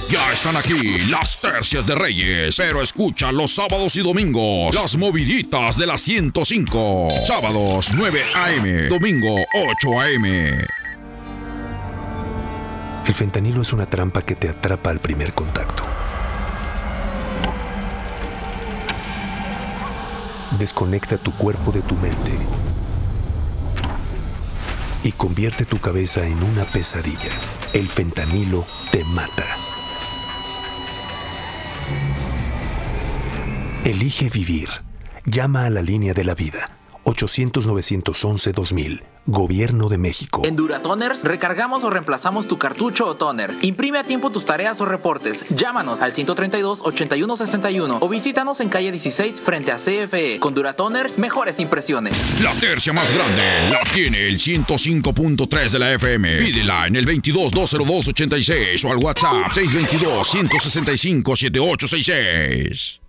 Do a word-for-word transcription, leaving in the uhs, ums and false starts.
Ya están aquí las tercias de Reyes, pero escucha los sábados y domingos las moviditas de la ciento cinco. Sábados nueve a eme, domingo ocho a eme. El fentanilo es una trampa que te atrapa al primer contacto. Desconecta tu cuerpo de tu mente y convierte tu cabeza en una pesadilla. El fentanilo te mata. Elige vivir. Llama a la línea de la vida. ochocientos, novecientos once, dos mil. Gobierno de México. En Duratoners recargamos o reemplazamos tu cartucho o toner. Imprime a tiempo tus tareas o reportes. Llámanos al ciento treinta y dos, ochenta y uno sesenta y uno o visítanos en calle dieciséis frente a C F E. Con Duratoners, mejores impresiones. La tercia más grande la tiene el ciento cinco punto tres de la F M. Pídela en el veintidós, doscientos dos, ochenta y seis o al WhatsApp seis dos dos, uno seis cinco, siete ocho seis seis.